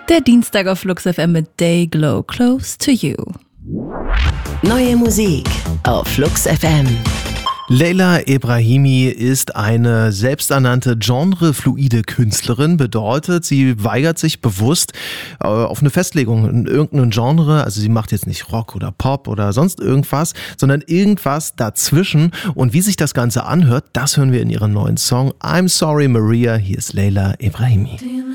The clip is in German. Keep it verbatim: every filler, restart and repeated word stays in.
Der Dienstag auf Flux F M mit Day Glow, Close to You. Neue Musik auf Flux F M. Leila Ebrahimi ist eine selbsternannte genrefluide Künstlerin, bedeutet, sie weigert sich bewusst äh, auf eine Festlegung in irgendeinem Genre, also sie macht jetzt nicht Rock oder Pop oder sonst irgendwas, sondern irgendwas dazwischen, und wie sich das Ganze anhört, das hören wir in ihrem neuen Song I'm Sorry Maria. Hier ist Leila Ebrahimi.